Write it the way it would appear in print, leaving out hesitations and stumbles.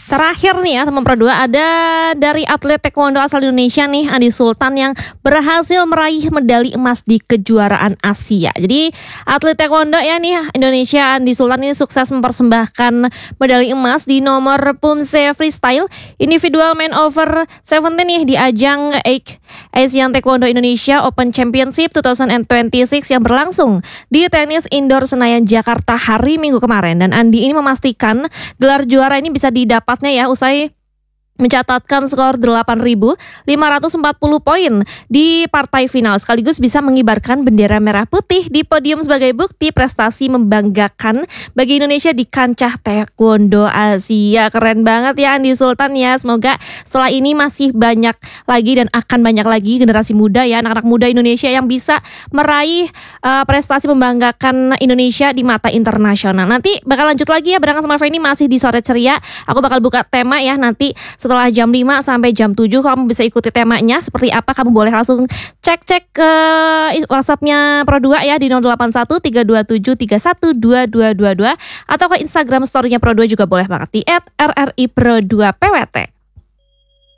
Terakhir nih ya teman Pro 2, ada dari atlet taekwondo asal Indonesia nih, Andi Sultan, yang berhasil meraih medali emas di kejuaraan Asia. Jadi atlet taekwondo ya nih Indonesia, Andi Sultan ini sukses mempersembahkan medali emas di nomor Pumse Freestyle Individual Man Over 17 nih di ajang Asian Taekwondo Indonesia Open Championship 2026 yang berlangsung di tenis indoor Senayan Jakarta hari Minggu kemarin. Dan Andi ini memastikan gelar juara ini bisa didapatnya ya usai mencatatkan skor 8.540 poin di partai final, sekaligus bisa mengibarkan bendera merah putih di podium sebagai bukti prestasi membanggakan bagi Indonesia di kancah taekwondo Asia. Keren banget ya Andi Sultan ya. Semoga setelah ini masih banyak lagi dan akan banyak lagi generasi muda ya, anak-anak muda Indonesia yang bisa meraih prestasi membanggakan Indonesia di mata internasional. Nanti bakal lanjut lagi ya barengan sama Feni masih di Sore Ceria. Aku bakal buka tema ya nanti setelah jam 5 sampai jam 7, kamu bisa ikuti temanya seperti apa. Kamu boleh langsung cek ke WhatsApp-nya Pro 2 ya di 081327312222 atau ke Instagram story-nya Pro 2 juga boleh banget di @rripro2pwt.